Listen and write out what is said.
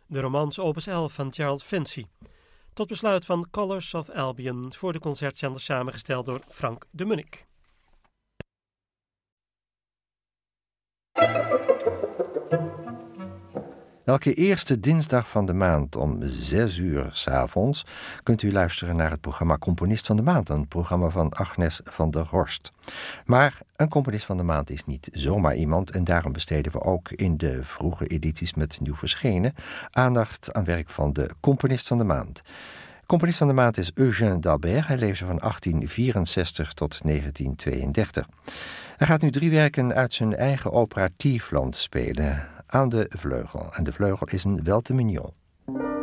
de romance opus 11 van Gerald Finzi. Tot besluit van Colours of Albion voor de concertzender samengesteld door Frank de Munnik. Elke eerste dinsdag van de maand om 6 uur 's avonds kunt u luisteren naar het programma Componist van de Maand, een programma van Agnes van der Horst. Maar een componist van de maand is niet zomaar iemand en daarom besteden we ook in de vroege edities met nieuw verschenen aandacht aan werk van de componist van de maand. Componist van de maand is Eugène d'Albert. Hij leefde van 1864 tot 1932. Hij gaat nu 3 werken uit zijn eigen opera Tiefland spelen aan de vleugel. En de vleugel is een Welte Mignon.